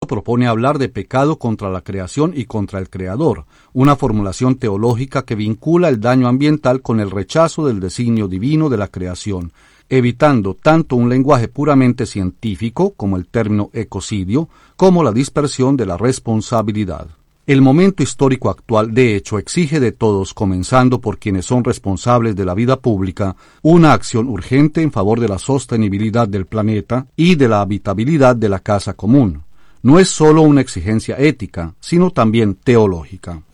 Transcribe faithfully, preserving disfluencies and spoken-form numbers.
propone hablar de pecado contra la creación y contra el Creador, una formulación teológica que vincula el daño ambiental con el rechazo del designio divino de la creación, evitando tanto un lenguaje puramente científico, como el término ecocidio, como la dispersión de la responsabilidad. El momento histórico actual, de hecho, exige de todos, comenzando por quienes son responsables de la vida pública, una acción urgente en favor de la sostenibilidad del planeta y de la habitabilidad de la casa común. No es solo una exigencia ética, sino también teológica.